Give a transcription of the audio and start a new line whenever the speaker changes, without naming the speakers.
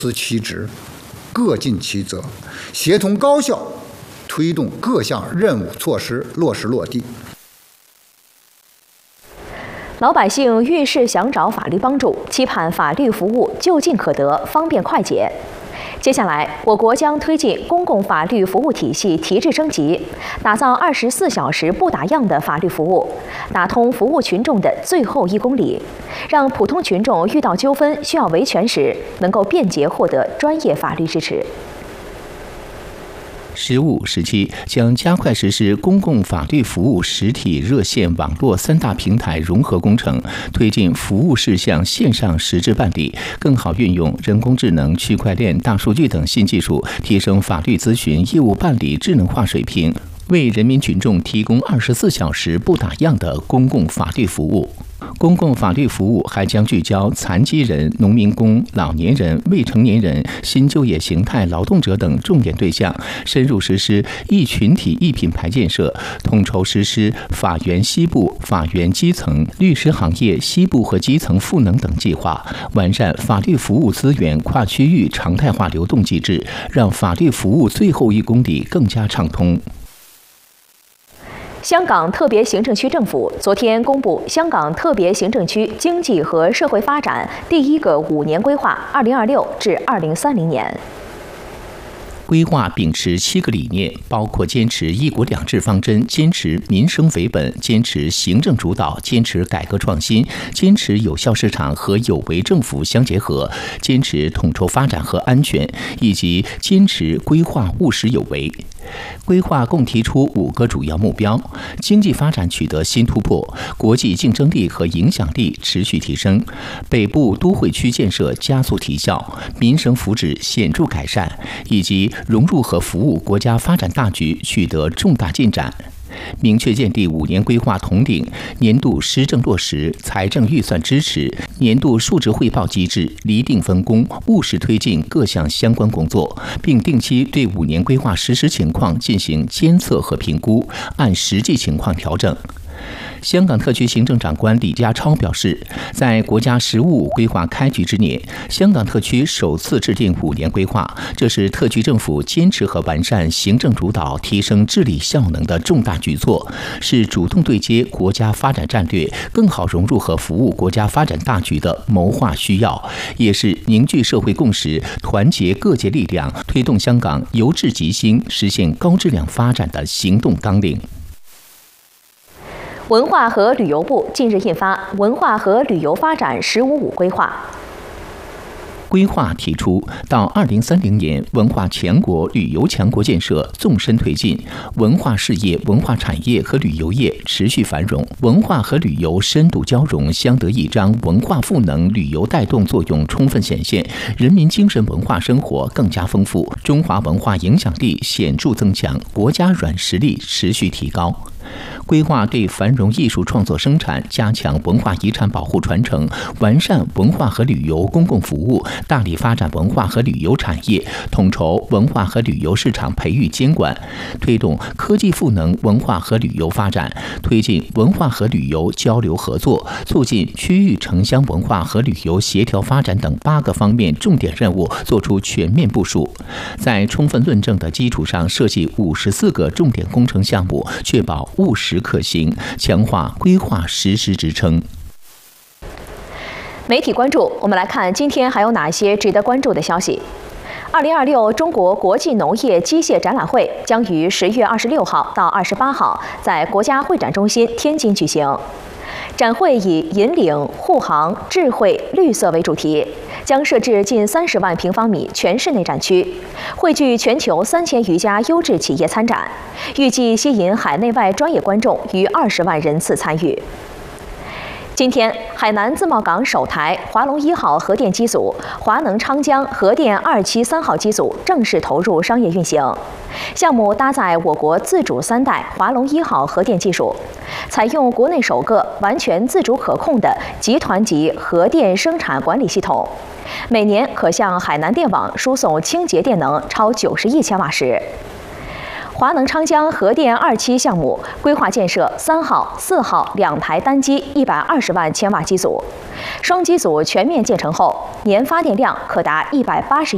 司其职，各尽其责，协同高效推动各项任务措施落实落地。
老百姓遇事想找法律帮助，期盼法律服务就近可得，方便快捷。接下来，我国将推进公共法律服务体系提质升级，打造24小时不打烊的法律服务，打通服务群众的最后1公里，让普通群众遇到纠纷需要维权时，能够便捷获得专业法律支持。
15、17将加快实施公共法律服务实体热线网络3大平台融合工程，推进服务事项线上实质办理，更好运用人工智能、区块链、大数据等新技术，提升法律咨询业务办理智能化水平，为人民群众提供24小时不打烊的公共法律服务。公共法律服务还将聚焦残疾人、农民工、老年人、未成年人、新就业形态劳动者等重点对象，深入实施一群体一品牌建设，统筹实施法源西部、法源基层、律师行业西部和基层赋能等计划，完善法律服务资源跨区域常态化流动机制，让法律服务最后1公里更加畅通。
香港特别行政区政府昨天公布香港特别行政区经济和社会发展第1个5年规划（2026至2030年）。
规划秉持7个理念，包括坚持一国两制方针，坚持民生为本，坚持行政主导，坚持改革创新，坚持有效市场和有为政府相结合，坚持统筹发展和安全，以及坚持规划务实有为。规划共提出5个主要目标：经济发展取得新突破，国际竞争力和影响力持续提升，北部都会区建设加速提效，民生福祉显著改善，以及融入和服务国家发展大局取得重大进展。明确建立5年规划统领、年度施政落实、财政预算支持、年度述职汇报机制，厘定分工，务实推进各项相关工作，并定期对5年规划实施情况进行监测和评估，按实际情况调整。香港特区行政长官李家超表示，在国家“十五五”规划开局之年，香港特区首次制定5年规划，这是特区政府坚持和完善行政主导、提升治理效能的重大举措，是主动对接国家发展战略、更好融入和服务国家发展大局的谋划需要，也是凝聚社会共识、团结各界力量，推动香港由治及兴、实现高质量发展的行动纲领。
文化和旅游部近日印发《文化和旅游发展15·5》规划。
规划提出，到2030年，文化强国、旅游强国建设纵深推进，文化事业、文化产业和旅游业持续繁荣，文化和旅游深度交融，相得益彰，文化赋能、旅游带动作用充分显现，人民精神文化生活更加丰富，中华文化影响力显著增强，国家软实力持续提高。规划对繁荣艺术创作生产、加强文化遗产保护传承、完善文化和旅游公共服务，大力发展文化和旅游产业，统筹文化和旅游市场培育监管，推动科技赋能文化和旅游发展，推进文化和旅游交流合作，促进区域城乡文化和旅游协调发展等8个方面重点任务作出全面部署。在充分论证的基础上，设计54个重点工程项目，确保务实可行，强化规划实施支撑。
媒体关注，我们来看今天还有哪些值得关注的消息。2026中国国际农业机械展览会将于10月26号到28号在国家会展中心天津举行。展会以引领、护航、智慧、绿色为主题，将设置近30万平方米全室内展区，汇聚全球3000余家优质企业参展，预计吸引海内外专业观众逾20万人次参与。今天，海南自贸港首台华龙1号核电机组、华能昌江核电2期3号机组正式投入商业运行。项目搭载我国自主3代华龙1号核电技术，采用国内首个完全自主可控的集团级核电生产管理系统，每年可向海南电网输送清洁电能超90亿千瓦时。华能昌江核电2期项目规划建设3号、4号2台单机120万千瓦机组，双机组全面建成后，年发电量可达180